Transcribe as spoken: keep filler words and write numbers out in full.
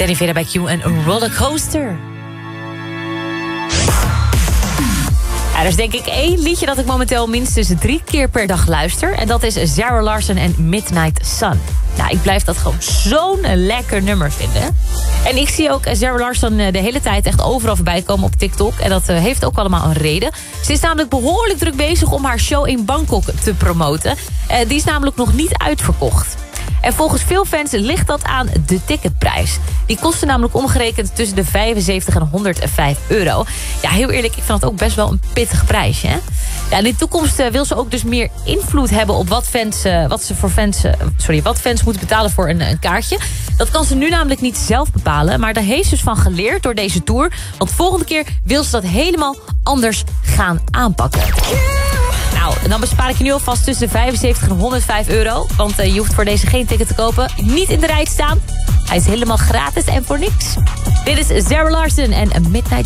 Danny Vera bij Q en Rollercoaster. Ja, er is denk ik één liedje dat ik momenteel minstens drie keer per dag luister. En dat is Zara Larsson en Midnight Sun. Nou, ik blijf dat gewoon zo'n lekker nummer vinden. En ik zie ook Zara Larsson de hele tijd echt overal voorbij komen op TikTok. En dat heeft ook allemaal een reden. Ze is namelijk behoorlijk druk bezig om haar show in Bangkok te promoten. Die is namelijk nog niet uitverkocht. En volgens veel fans ligt dat aan de ticketprijs. Die kostte namelijk omgerekend tussen de vijfenzeventig en honderdvijf euro. Ja, heel eerlijk, ik vind dat ook best wel een pittig prijsje. Hè? Ja, in de toekomst uh, wil ze ook dus meer invloed hebben op wat fans, uh, wat ze voor fans, uh, sorry, wat fans moeten betalen voor een, een kaartje. Dat kan ze nu namelijk niet zelf bepalen. Maar daar heeft ze dus van geleerd door deze tour. Want volgende keer wil ze dat helemaal anders gaan aanpakken. Nou, dan bespaar ik je nu alvast tussen de vijfenzeventig en honderdvijf euro. Want uh, je hoeft voor deze geen ticket te kopen. Niet in de rij te staan. Hij is helemaal gratis en voor niks. Dit is Zara Larsson en Midnight